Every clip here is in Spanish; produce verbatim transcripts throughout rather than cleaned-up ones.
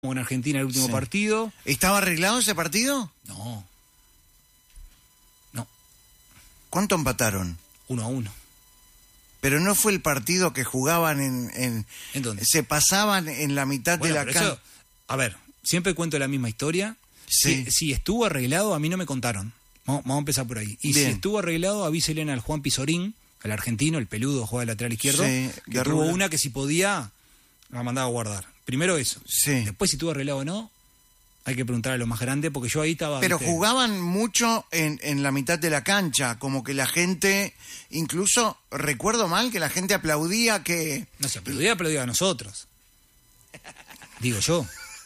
con Argentina el último Sí. partido. ¿Estaba arreglado ese partido? No. No. ¿Cuánto empataron? Uno a uno. Pero no fue el partido que jugaban en... ¿En, ¿En dónde? Se pasaban en la mitad Bueno, de la pero cancha. eso, a ver, siempre cuento la misma historia. Sí. Si, si estuvo arreglado, a mí no me contaron. Vamos, vamos a empezar por ahí. Y Bien. si estuvo arreglado, avíselen al Juan Pizorín, el argentino, el peludo, juega de lateral izquierdo, Sí, que de tuvo Rula. una que si podía, la mandaba a guardar. Primero eso. Sí. Después, si estuvo arreglado o no, hay que preguntar a lo más grande, porque yo ahí estaba... Pero ¿viste? jugaban mucho en, en la mitad de la cancha, como que la gente, incluso recuerdo mal que la gente aplaudía que... No se aplaudía, aplaudía a nosotros. Digo yo.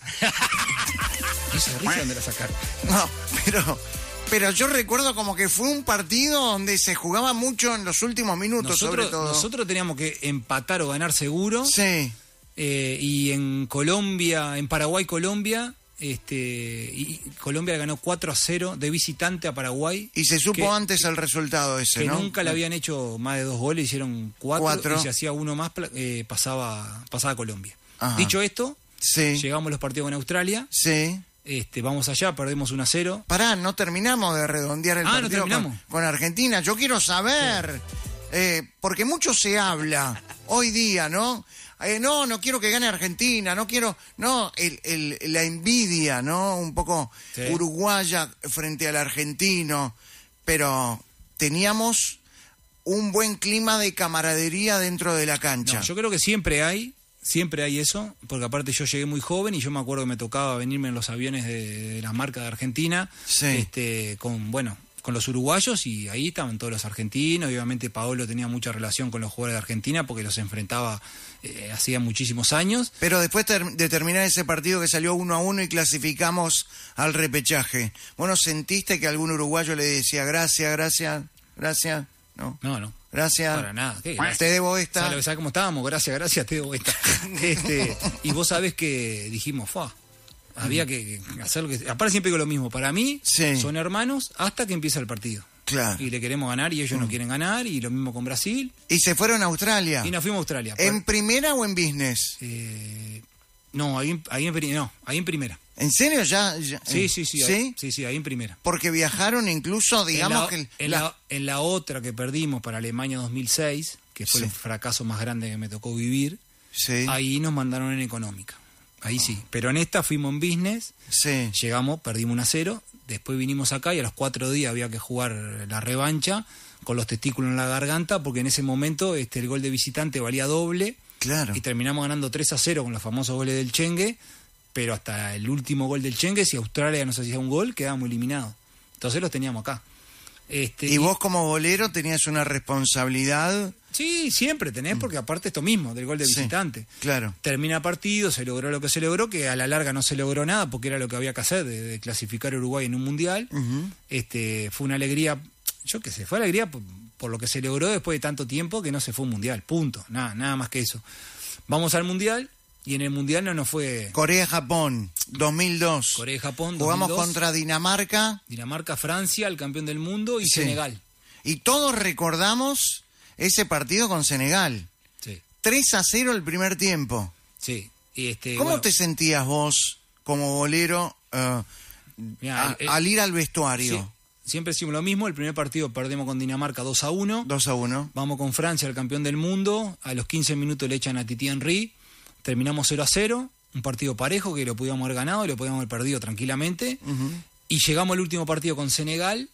Esa risa, ¿dónde la sacaron? No, pero, pero yo recuerdo como que fue un partido donde se jugaba mucho en los últimos minutos, sobre Nosotros, todo. nosotros teníamos que empatar o ganar seguro. Sí, Eh, y en Colombia, en Paraguay, Colombia, este, y Colombia ganó cuatro a cero de visitante a Paraguay. y se supo que, antes el resultado ese, que ¿no? nunca le habían hecho más de dos goles, hicieron cuatro, Cuatro. y si hacía uno más, pla- eh, pasaba, pasaba a Colombia. Ajá. Dicho esto, Sí, llegamos a los partidos con Australia, sí. este, vamos allá, perdemos uno a cero. Pará, no terminamos de redondear el Ah, ¿no partido con, terminamos? con Argentina. Yo quiero saber, eh, porque mucho se habla hoy día, ¿no? Eh, no, no quiero que gane Argentina, no quiero, no, el, el, la envidia, ¿no? Un poco Sí. uruguaya frente al argentino, pero teníamos un buen clima de camaradería dentro de la cancha. No, yo creo que siempre hay, siempre hay eso, porque aparte yo llegué muy joven y yo me acuerdo que me tocaba venirme en los aviones de, de la marca de Argentina, Sí. este, con, bueno, con los uruguayos, y ahí estaban todos los argentinos, y obviamente Paolo tenía mucha relación con los jugadores de Argentina porque los enfrentaba eh, hacía muchísimos años. Pero después ter- de terminar ese partido que salió uno a uno y clasificamos al repechaje, ¿vos no sentiste que algún uruguayo le decía gracias, gracias, gracias? No, No, no. gracias. Para nada. ¿Qué? Te debo esta. ¿Sabes, ¿Sabes cómo estábamos? Gracias, gracias, te debo esta. Este, y vos sabés que dijimos, ¡fua! Había que hacer lo que... Aparte siempre digo lo mismo, para mí Sí. son hermanos hasta que empieza el partido. Claro. Y le queremos ganar y ellos Mm. no quieren ganar, y lo mismo con Brasil. Y se fueron a Australia. Y nos fuimos a Australia. ¿En primera o en business? Eh, no, ahí, en- ahí, en, pri- no, ahí en primera. ¿En serio ya? ya- Sí, sí, sí. ¿Sí? Ahí, sí, sí, ahí en primera. Porque viajaron incluso, digamos en la, que... en, la- la, en la otra que perdimos para Alemania dos mil seis, que fue Sí. el fracaso más grande que me tocó vivir, Sí, ahí nos mandaron en económica. Ahí sí. Pero en esta fuimos en business, sí. llegamos, perdimos un a cero, después vinimos acá y a los cuatro días había que jugar la revancha con los testículos en la garganta, porque en ese momento este, el gol de visitante valía doble. Claro. Y terminamos ganando tres a cero con los famosos goles del Chengue, pero hasta el último gol del Chengue, si Australia nos hacía un gol, quedábamos eliminados. Entonces los teníamos acá. Este, Y vos como bolero tenías una responsabilidad... Sí, siempre tenés, porque aparte esto mismo, del gol de Sí. visitante. Claro. Termina partido, se logró lo que se logró, que a la larga no se logró nada, porque era lo que había que hacer, de, de clasificar a Uruguay en un mundial. Ujú. Este, fue una alegría, yo qué sé, fue alegría por, por lo que se logró después de tanto tiempo que no se fue un mundial, punto, nada, nada más que eso. Vamos al mundial, y en el mundial no nos fue Corea-Japón, dos mil dos. Corea y Japón, Jugamos dos mil dos, contra Dinamarca. Dinamarca, Francia, el campeón del mundo, y Sí. Senegal. Y todos recordamos ese partido con Senegal. Sí, tres a cero el primer tiempo. sí. Y este, ¿Cómo bueno, te sentías vos como bolero eh, mirá, a- eh, al ir al sí, vestuario? siempre decimos lo mismo, el primer partido perdemos con Dinamarca dos a uno. dos a uno. Vamos con Francia, el campeón del mundo. A los quince minutos le echan a Titi Henry. Terminamos cero a cero. Un partido parejo que lo podíamos haber ganado y lo podíamos haber perdido tranquilamente. Ujú. Y llegamos al último partido con Senegal.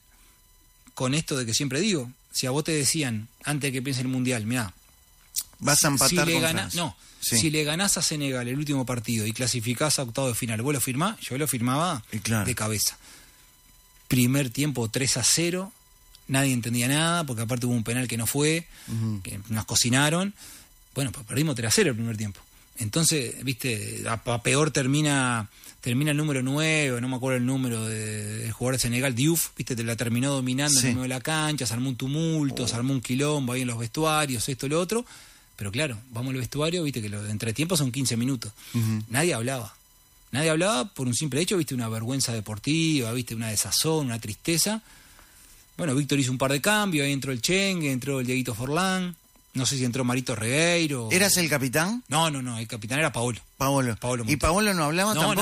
Con esto de que siempre digo: si a vos te decían, antes de que piense el mundial, mirá, Vas a empatar si le con gana- Francia. no, Sí. si le ganás a Senegal el último partido y clasificás a octavo de final, ¿vos lo firmás? Yo lo firmaba Y claro. de cabeza. Primer tiempo tres a cero. Nadie entendía nada, porque aparte hubo un penal que no fue, Ujú. que nos cocinaron. Bueno, pues perdimos tres a cero el primer tiempo. Entonces, viste, a, a peor termina termina el número nueve, no me acuerdo el número de- del jugador de Senegal, Diouf, viste, te la terminó dominando Sí. en el medio de la cancha, se armó un tumulto, se armó un quilombo ahí en los vestuarios, esto, lo otro. Pero claro, vamos al vestuario, viste que los entretiempos son quince minutos. Ujú. Nadie hablaba. Nadie hablaba por un simple hecho, viste, una vergüenza deportiva, viste, una desazón, una tristeza. Bueno, Víctor hizo un par de cambios, ahí entró el Chengue, entró el Dieguito Forlán. No sé si entró Marito Regueiro. ¿Eras el capitán? No, no, no, el capitán era Paolo. Paolo. Paolo ¿Y Montero. Paolo no hablaba No, tampoco?